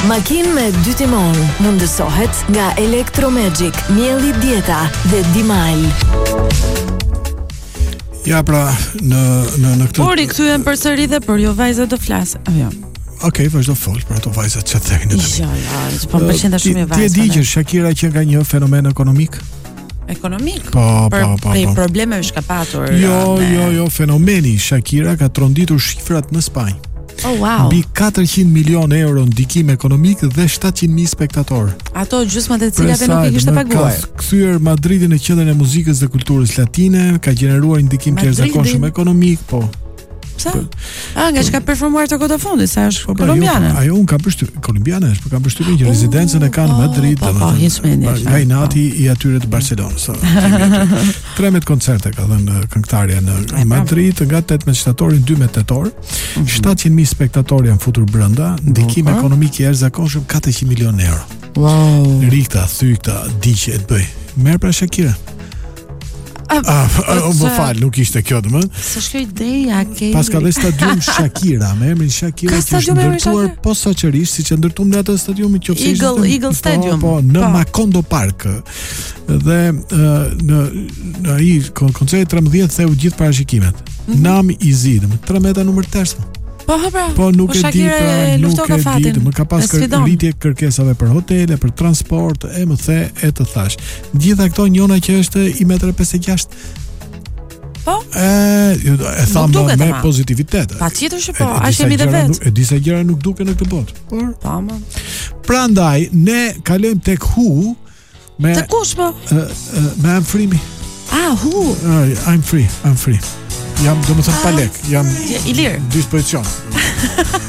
Makinë me 2 timon mundësohet nga Electromagic, mielli dieta dhe Dimal. Ja pra, në këtë... Por I kthyen përsëri dhe për jo vajza do flas. Jo. Okej, vazhdo fol për ato vajzat që thekin tani. Ja, po pëlqen tash shumë vajza. Ti e di që Shakira që nga një fenomen ekonomik? Ekonomik? Po. Për problemeve që ka patur. Jo, fenomeni Shakira ka tronditur shifrat në Spanjë. Oh, wow. Mbi 400 milionë euro ndikim ekonomik dhe 700.000 spektatorë. Ato gjysmat e cilave nuk I kishte paguar. Ka kthyer Madridin në qendrën e muzikës dhe kulturës latine, ka gjeneruar ndikim të jashtëzakonshëm ekonomik, po. Pse? Nga që ka performuar të kohë të fundit, sa është kolumbiane. Ajo unë kam përshtypjen, kolumbiane është, por kam përshtypjen që rezidencën e ka në Madrid, nga I nati I atyre të Barcelonës. 13 koncerte ka dhënë këngëtarja në Madrid, nga 18 shtatorin 12 tetor. 700.000 spektatorë janë futur brenda, ndikim ekonomik I jashtëzakonshëm 400 milionë euro. Wow. Rikta, thykta, di që e të bëj. Merr pra Shakira. Më fal, nuk ishte kjo domethënë. S'është kjo ideja, Pas ka dhe stadium Shakira, me emrin Shakira që është ndërtuar posaçërisht siç e ndërtuam në atë stadiumin që Eagle Stadium. Po, në Macondo Park. Dhe në ai koncerti 13 theu gjithë parashikimet. Nam I zi, 13 numër tërës. Po nuk e di, më ka pas rritje kërkesave për hotele, për transport, e më the e të thash. Gjitha këto njona që është I metra 56. Po? E thamë me pozitivitet. Patjetër që po, aq jemi dhe vetë. E disa gjëra nuk duken në këtë botë. Por, po. Prandaj ne kalojmë tek Who me Tek kush po? Me I'm Free Me. Who? I'm free. Jam, do më thëmë pa lek. Jam I lirë. Dispozicion.